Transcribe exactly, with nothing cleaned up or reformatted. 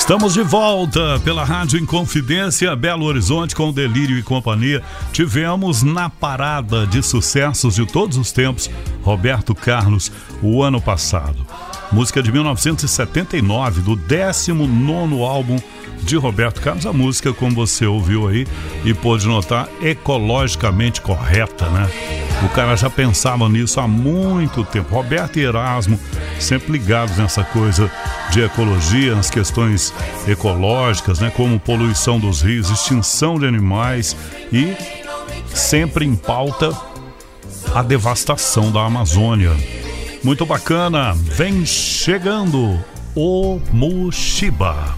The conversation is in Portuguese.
Estamos de volta pela Rádio Inconfidência, Belo Horizonte, com Delírio e Companhia. Tivemos na parada de sucessos de todos os tempos, Roberto Carlos, o ano passado. Música de mil novecentos e setenta e nove, do décimo nono álbum de Roberto Carlos. A música, como você ouviu aí e pôde notar, ecologicamente correta, né? O cara já pensava nisso há muito tempo. Roberto e Erasmo sempre ligados nessa coisa de ecologia, nas questões ecológicas, né? Como poluição dos rios, extinção de animais e sempre em pauta a devastação da Amazônia. Muito bacana, vem chegando o Mushiba.